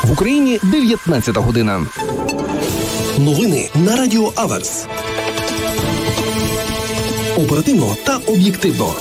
В Україні 19 година. Новини на Радіо Аверс. Оперативно та об'єктивно.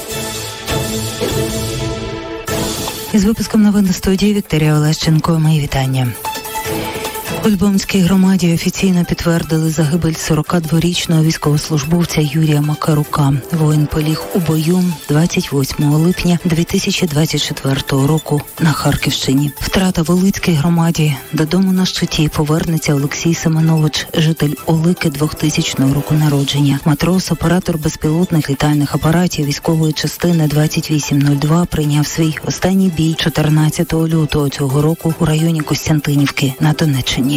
Із випуском новин на студії Вікторія Олещенко. Мої вітання. У Львовській громаді офіційно підтвердили загибель 42-річного військовослужбовця Юрія Макарука. Воїн поліг у бою 28 липня 2024 року на Харківщині. Втрата в Волицькій громаді. Додому на щиті повернеться Олексій Семенович, житель Олики 2000 року народження. Матрос, оператор безпілотних літальних апаратів військової частини 2802 прийняв свій останній бій 14 лютого цього року у районі Костянтинівки на Донеччині.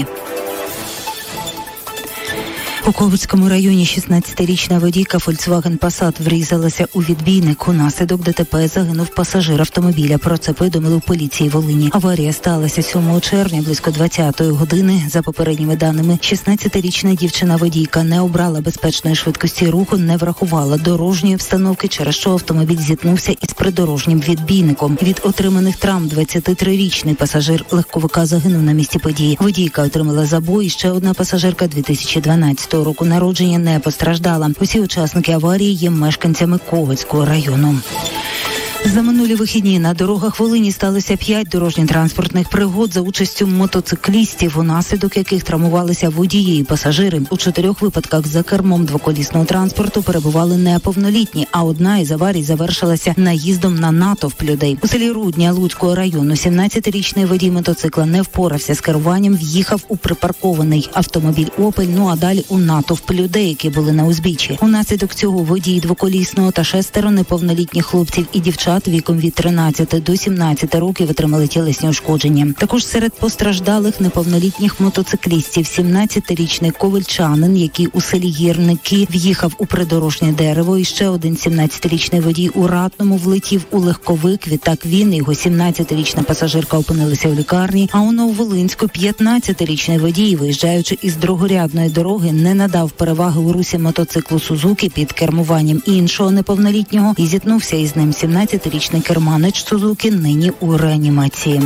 У Ковицькому районі 16-річна водійка Volkswagen Passat врізалася у відбійник. Унаслідок ДТП загинув пасажир автомобіля. Про це повідомили в поліції Волині. Аварія сталася 7 червня близько 20-ї години. За попередніми даними, 16-річна дівчина-водійка не обрала безпечної швидкості руху, не врахувала дорожньої встановки, через що автомобіль зіткнувся із придорожнім відбійником. Від отриманих травм 23-річний пасажир легковика загинув на місці події. Водійка отримала забої, ще одна пасажирка 2012 року народження не постраждала. Усі учасники аварії є мешканцями Ковицького району. За минулі вихідні на дорогах Волині сталося 5 дорожньо-транспортних пригод за участю мотоциклістів, унаслідок яких травмувалися водії і пасажири. У 4 випадках за кермом двоколісного транспорту перебували неповнолітні, а одна із аварій завершилася наїздом на натовп людей. У селі Рудня Луцького району 17-річний водій мотоцикла не впорався з керуванням, в'їхав у припаркований автомобіль «Опель», а далі у натовп людей, які були на узбіччі. Унаслідок цього водій двоколісного та 6 неповнолітніх хлопців і дівчат віком від 13 до 17 років отримали тілесні ушкодження. Також серед постраждалих неповнолітніх мотоциклістів 17-річний ковальчанин, який у селі Гірники в'їхав у придорожнє дерево, і ще один 17-річний водій у Ратному влетів у легковик. Відтак він і його 17-річна пасажирка опинилися в лікарні, а у Нововолинську 15-річний водій, виїжджаючи із другорядної дороги, не надав переваги у русі мотоциклу «Сузуки» під кермуванням іншого неповнолітнього і зіткнувся із ним 17-річний керманич «Сузуки», нині у реанімації.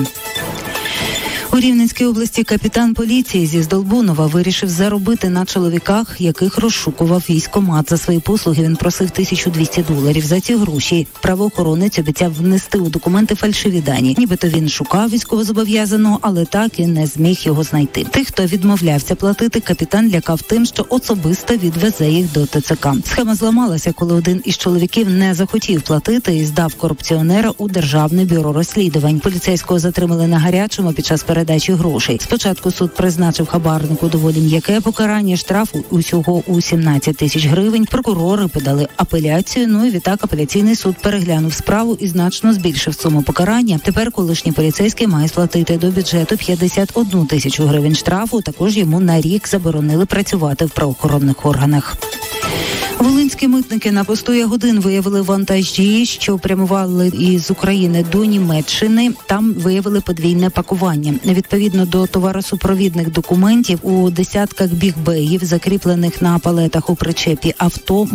У Рівненській області капітан поліції зі Здолбунова вирішив заробити на чоловіках, яких розшукував військкомат. За свої послуги він просив $1200. За ці гроші правоохоронець обіцяв внести у документи фальшиві дані. Нібито він шукав військовозобов'язаного, але так і не зміг його знайти. Тих, хто відмовлявся платити, капітан лякав тим, що особисто відвезе їх до ТЦК. Схема зламалася, коли один із чоловіків не захотів платити і здав корупціонера у Державне бюро розслідувань. Поліцейського затримали на гарячому під час передачі грошей. Спочатку суд призначив хабарнику доволі м'яке покарання, штрафу усього у 17 тисяч гривень. Прокурори подали апеляцію, і відтак апеляційний суд переглянув справу і значно збільшив суму покарання. Тепер колишній поліцейський має сплатити до бюджету 51 тисячу гривень штрафу. Також йому на рік заборонили працювати в правоохоронних органах. Волинські митники на посту Ягодин виявили вантажі, що прямували із України до Німеччини. Там виявили подвійне пакування. Відповідно до товаросупровідних документів, у десятках бігбеїв, закріплених на палетах у причепі авто,